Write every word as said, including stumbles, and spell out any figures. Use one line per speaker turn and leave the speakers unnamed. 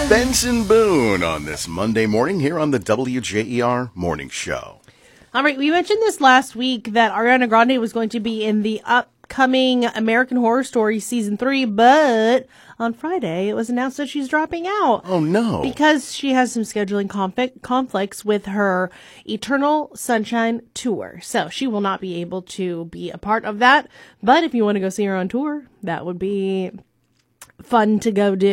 Benson Boone on this Monday morning here on the W J E R Morning Show.
All right, we mentioned this last week that Ariana Grande was going to be in the upcoming American Horror Story Season three, but on Friday it was announced that she's dropping out.
Oh, no.
Because she has some scheduling conflict, conflicts with her Eternal Sunshine Tour. So she will not be able to be a part of that. But if you want to go see her on tour, that would be fun to go do.